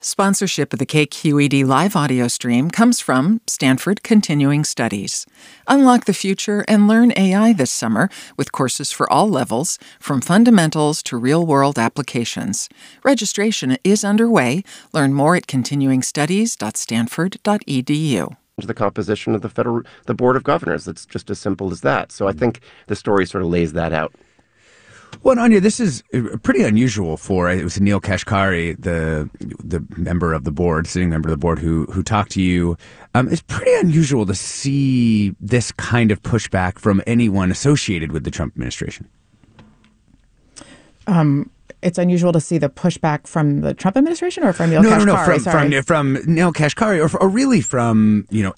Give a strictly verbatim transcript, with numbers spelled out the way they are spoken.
Sponsorship of the K Q E D live audio stream comes from Stanford Continuing Studies. Unlock the future and learn A I this summer with courses for all levels, from fundamentals to real-world applications. Registration is underway. Learn more at continuing studies dot stanford dot e d u. The composition of the federal, the Board of Governors. It's just as simple as that. So I think the story sort of lays that out. Well, Anya, this is pretty unusual for, it was Neel Kashkari, the the member of the board, sitting member of the board, who who talked to you. Um, it's pretty unusual to see this kind of pushback from anyone associated with the Trump administration. Um, it's unusual to see the pushback from the Trump administration or from Neel no, Kashkari? No, no, from, sorry. from, from Neel Kashkari or, or really from, you know,